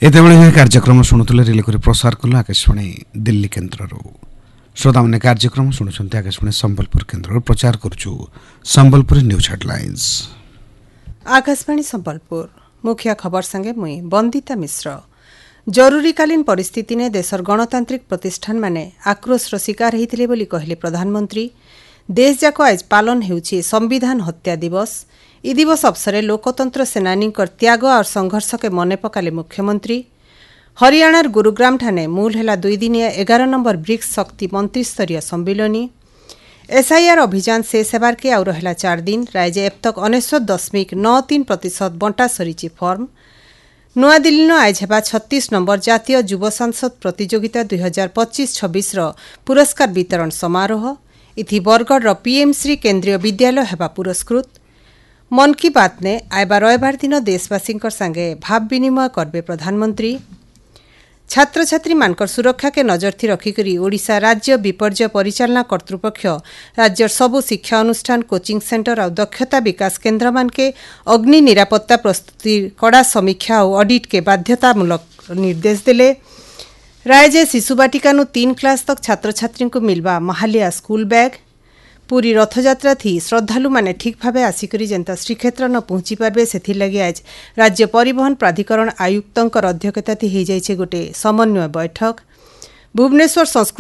ଏତେବେଳେ କାର୍ଯ୍ୟକ୍ରମ ଶୁଣୁଥିଲେ ରିଲେ ପ୍ରସାର କଲା ଆକାଶବାଣୀ ଦିଲ୍ଲୀ କେନ୍ଦ୍ରରୁ। ଶ୍ରୋତାମାନେ କାର୍ଯ୍ୟକ୍ରମ ଶୁଣୁଛନ୍ତି ଆକାଶବାଣୀ ସମ୍ବଲପୁର କେନ୍ଦ୍ରରୁ। ପ୍ରଚାର କରୁଛୁ ସମ୍ବଲପୁରୀ ନ୍ୟୁଜ୍ ହେଡଲାଇନ୍ସ। आकाशवाणी संबलपुर मुख्य खबर संगे मुई बंदिता मिश्र। जरूरीकालीन परिस्थिति ने देशर गणतांत्रिक प्रतिष्ठान माने आक्रोशर शिकार होते बोली कहले प्रधानमंत्री। देश जाक आज पालन हेउछि संविधान हत्या दिवस। इ दिवस अवसर लोकतंत्र सेनानी त्याग और संघर्ष के मने पकाले मुख्यमंत्री। हरियाणार गुरुग्राम ठाने मूल है 2 दिनिया 11 नंबर ब्रिक्स शक्ति मंत्री स्तरीय सम्मिलनी। एसआईआर अभियान शेष हेबार के आउ रहा 4 दिन। राज्य अब तक 99.93% बंटा सरीची फॉर्म। नुआदिल्ली आज हेबा 36 नंबर जातीय युव संसद प्रतियोगिता 2025-26 पुरस्कार वितरण समारोह। इथि बरगढ़ पीएमश्री केन्द्रीय विद्यालय हेबा पुरस्कृत। मन की बात ने आयबा रविवार दिन देशवासी संगे भाव विनिमय करबे प्रधानमंत्री। छात्र छात्री मानकर सुरक्षा के नजर थी रखिकरी ओडिशा राज्य विपर्यय परिचालना कर्तृपक्ष राज्य सबु शिक्षा अनुष्ठान कोचिंग सेंटर और दक्षता विकास केन्द्र मान के अग्नि निरापत्ता प्रस्तुति कड़ा समीक्षा और ऑडिट के बाध्यतामूलक निर्देश दिले। राज्य शिशु बाटिका 3 क्लास तक छात्र छात्री को मिलवा महालिया स्कूल बैग। पूरी रथयात्रा थी श्रद्धालु माने ठीक भावे आसिकरी जनता श्रीक्षेत्र न पहुंची पारबे सेथि लगी आज राज्य परिवहन प्राधिकरण आयुक्तंकर अध्यक्षता थी हो जाइछे गोटे समन्वय बैठक। भुवनेश्वर संस्कृत